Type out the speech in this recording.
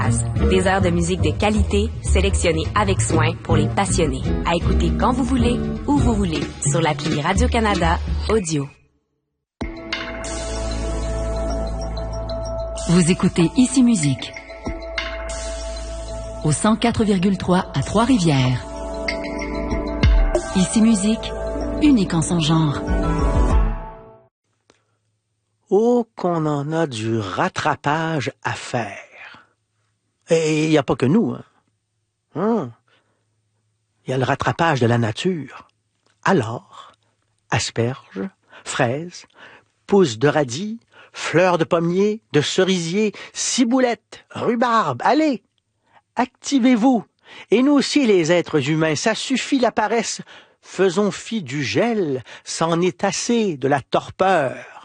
Des heures de musique de qualité, sélectionnées avec soin pour les passionnés. À écouter quand vous voulez, où vous voulez, sur l'appli Radio-Canada Audio. Vous écoutez Ici Musique au 104,3 à Trois-Rivières. Ici Musique, unique en son genre. Oh, qu'on en a du rattrapage à faire. Et il n'y a pas que nous. Il y a le rattrapage de la nature. Alors, asperges, fraises, pousses de radis, fleurs de pommier, de cerisier, ciboulettes, rhubarbe, allez, activez-vous. Et nous aussi, les êtres humains, ça suffit la paresse. Faisons fi du gel, c'en est assez de la torpeur.